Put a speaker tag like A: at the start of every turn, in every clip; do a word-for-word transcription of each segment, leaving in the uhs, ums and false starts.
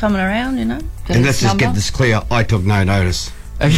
A: coming around, you know.
B: And let's just get this clear, I took no notice.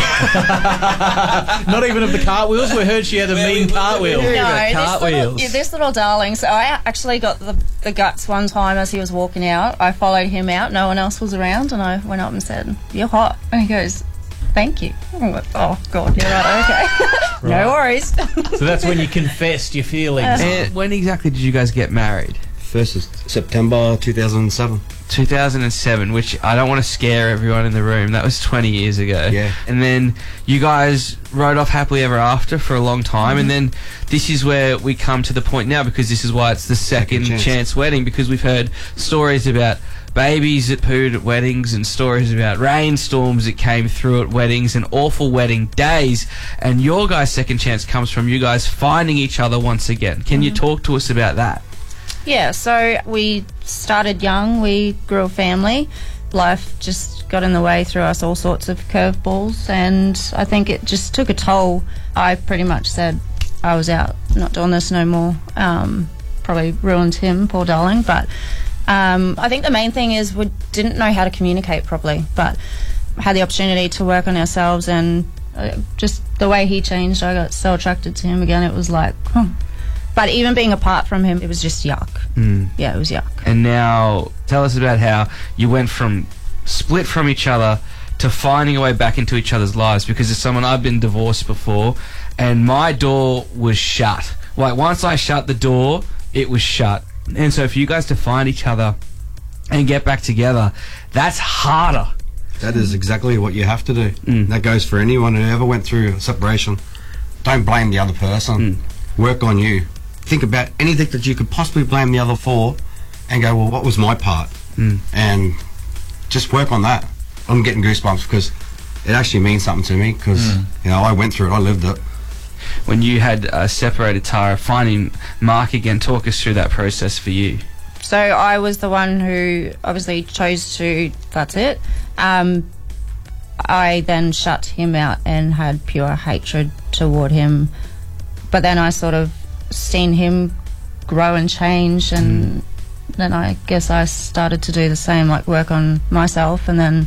C: Not even of the cartwheels? We heard she had a mean cartwheel.
A: No, this
C: cartwheels.
A: little, yeah, this little darling. So I actually got the, the guts one time as he was walking out. I followed him out. No one else was around, and I went up and said, "You're hot." And he goes, "Thank you." I went, "Oh God, you're right. Okay,
C: Right.
A: No worries."
C: So that's when you confessed your feelings.
A: Uh,
D: And when exactly did you guys get married?
B: First is September two thousand seven.
D: two thousand seven, which I don't want to scare everyone in the room. That was twenty years ago.
B: Yeah.
D: And then you guys rode off happily ever after for a long time. Mm-hmm. And then this is where we come to the point now, because this is why it's the second, second chance. chance wedding, because we've heard stories about babies that pooed at weddings and stories about rainstorms that came through at weddings and awful wedding days. And your guys' second chance comes from you guys finding each other once again. Can mm-hmm. you talk to us about that?
A: Yeah, so we started young, we grew a family. Life just got in the way, threw us all sorts of curveballs, and I think it just took a toll. I pretty much said I was out, not doing this no more. Um, probably ruined him, poor darling, but um, I think the main thing is we didn't know how to communicate properly, but had the opportunity to work on ourselves, and uh, just the way he changed, I got so attracted to him again. It was like, huh. But even being apart from him, it was just yuck.
D: Mm.
A: Yeah, it was yuck.
D: And now, tell us about how you went from split from each other to finding a way back into each other's lives. Because as someone, I've been divorced before, and my door was shut. Like, once I shut the door, it was shut. And so for you guys to find each other and get back together, that's harder.
B: That is exactly what you have to do.
D: Mm.
B: That goes for anyone who ever went through a separation. Don't blame the other person.
D: Mm.
B: Work on you. Think about anything that you could possibly blame the other for and go, well, what was my part?
D: Mm.
B: And just work on that. I'm getting goosebumps because it actually means something to me, because mm. you know, I went through it, I lived it.
D: When you had uh, separated Tara, finding Mark again, talk us through that process for you.
A: So I was the one who obviously chose to, that's it. Um, I then shut him out and had pure hatred toward him. But then I sort of seen him grow and change, and mm. then I guess I started to do the same, like work on myself, and then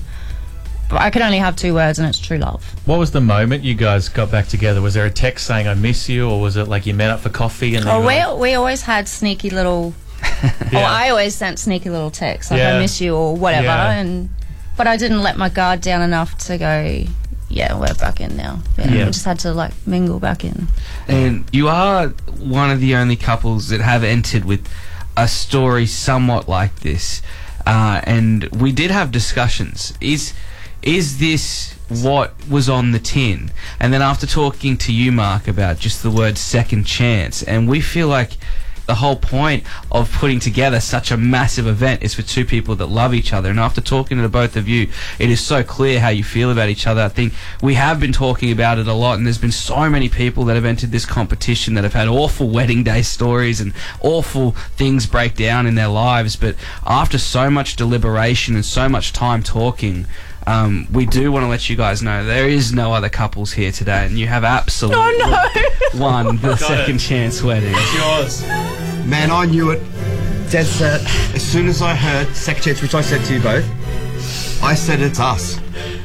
A: I could only have two words, and it's true love.
C: What was the moment you guys got back together? Was there a text saying I miss you, or was it like you met up for coffee? And
A: oh, we,
C: like...
A: we always had sneaky little yeah. Or I always sent sneaky little texts, like
C: yeah.
A: I miss you or whatever,
C: yeah.
A: and but I didn't let my guard down enough to go, yeah, we're back in now. Yeah,
C: yeah.
A: We just had to like mingle back in.
D: And you are one of the only couples that have entered with a story somewhat like this. Uh, and we did have discussions. Is is this what was on the tin? And then after talking to you, Mark, about just the word second chance, and we feel like the whole point of putting together such a massive event is for two people that love each other. And after talking to both of you, it is so clear how you feel about each other. I think we have been talking about it a lot, and there's been so many people that have entered this competition that have had awful wedding day stories and awful things break down in their lives. But after so much deliberation and so much time talking, Um, we do want to let you guys know there is no other couples here today, and you have absolutely
A: oh, no.
D: won the second it. chance wedding.
C: It's yours.
B: Man, I knew it dead set. As soon as I heard second chance, which I said to you both, I said it's us.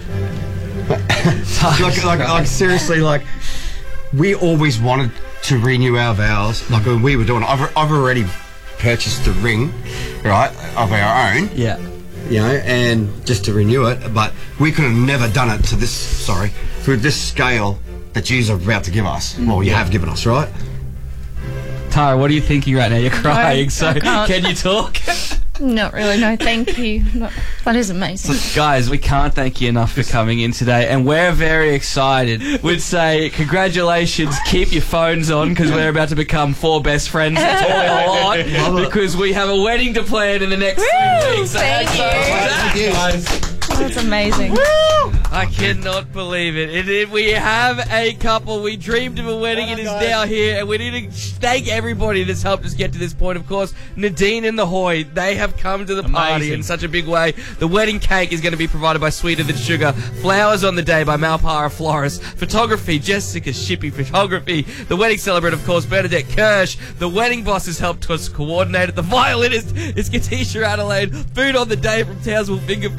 B: like, like, like, seriously, like, we always wanted to renew our vows. Like, when we were doing it, I've, I've already purchased the ring, right, of our own.
D: Yeah.
B: You know, and just to renew it, but we could have never done it to this, sorry, through this scale that you are about to give us. Well, you have given us, right?
D: Tara, what are you thinking right now? You're crying,
A: I,
D: so
A: I
D: can you talk?
A: Not really, no, thank you. Not, that is amazing.
D: So, guys, we can't thank you enough for coming in today, and we're very excited. We'd say congratulations, keep your phones on, because we're about to become four best friends. That's all we want, because we have a wedding to plan in the next
A: Woo,
D: three weeks.
A: Thank
D: So
A: you.
D: guys.
A: That's amazing.
D: I cannot believe it. It, it. We have a couple. We dreamed of a wedding. It is now here, and we need to thank everybody that's helped us get to this point. Of course, Nadine and the Hoy, they have come to the party
C: Amazing.
D: in such a big way. The wedding cake is going to be provided by Sweeter Than Sugar. Flowers on the day by Malpara Florist. Photography, Jessica Shippey Photography. The wedding celebrant, of course, Bernadette Kirsch. The wedding boss has helped us coordinate it. The violinist is Katisha Adelaide. Food on the day from Townsville Finger